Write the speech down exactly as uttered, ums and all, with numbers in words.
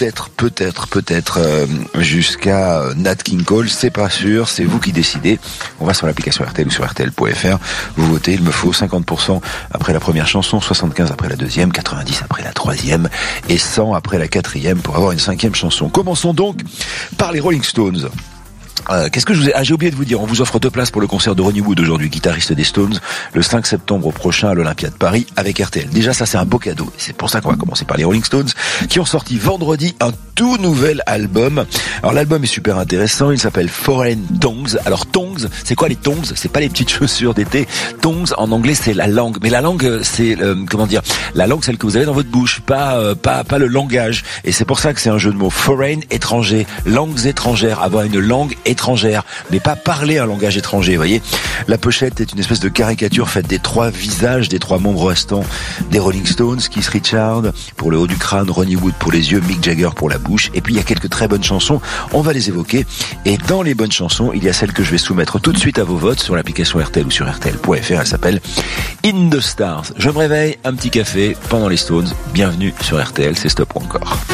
peut-être, peut-être, peut-être euh, jusqu'à Nat King Cole, c'est pas sûr, c'est vous qui décidez. On va sur l'application R T L ou sur R T L point F R, vous votez, il me faut cinquante pour cent après la première chanson, soixante-quinze après la deuxième, quatre-vingt-dix après la troisième et cent après la quatrième pour avoir une cinquième chanson. Commençons donc par les Rolling Stones. Euh, qu'est-ce que je vous ai... Ah, j'ai oublié de vous dire, on vous offre deux places pour le concert de Ronnie Wood aujourd'hui, guitariste des Stones, le cinq septembre prochain à l'Olympia de Paris avec R T L. Déjà, ça c'est un beau cadeau. C'est pour ça qu'on va commencer par les Rolling Stones, qui ont sorti vendredi un tout nouvel album. Alors l'album est super intéressant, il s'appelle Foreign Tongues. Alors tongues, c'est quoi les tongues? C'est pas les petites chaussures d'été. Tongues en anglais c'est la langue, mais la langue c'est euh, comment dire, la langue celle que vous avez dans votre bouche, pas euh, pas pas le langage. Et c'est pour ça que c'est un jeu de mots. Foreign, étranger, langues étrangères, avoir une langue étrangère, mais pas parler un langage étranger, vous voyez. La pochette est une espèce de caricature faite des trois visages des trois membres restants des Rolling Stones, Keith Richards pour le haut du crâne, Ronnie Wood pour les yeux, Mick Jagger pour la bouche. Et puis il y a quelques très bonnes chansons, on va les évoquer. Et dans les bonnes chansons, il y a celle que je vais soumettre tout de suite à vos votes sur l'application R T L ou sur R T L point F R, elle s'appelle In the Stars. Je me réveille, un petit café pendant les Stones. Bienvenue sur R T L, c'est Stop ou encore.